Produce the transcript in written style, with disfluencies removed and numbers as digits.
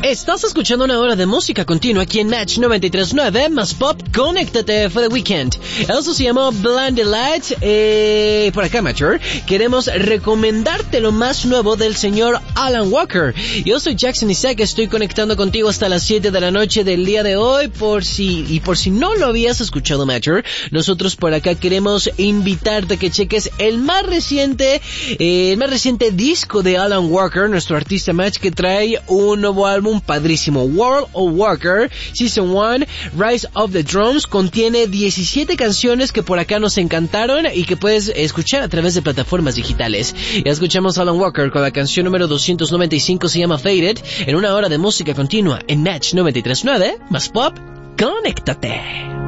Estás escuchando una hora de música continua aquí en Match 93.9 más Pop. Conéctate for the weekend. Eso se llamó Blinded Lights. Por acá, Matcher, queremos recomendarte lo más nuevo del señor Alan Walker. Yo soy Jackson Isaac, estoy conectando contigo hasta las 7 de la noche del día de hoy. Por si no lo habías escuchado, Matcher, nosotros por acá queremos invitarte a que cheques el más reciente disco de Alan Walker, nuestro artista Match, que trae un nuevo álbum padrísimo. World of Walker Season 1 Rise of the Drums contiene 17 canciones que por acá nos encantaron y que puedes escuchar a través de plataformas digitales. Ya escuchamos a Alan Walker con la canción número 295, se llama Faded, en una hora de música continua en Match 93.9 más Pop. Conéctate.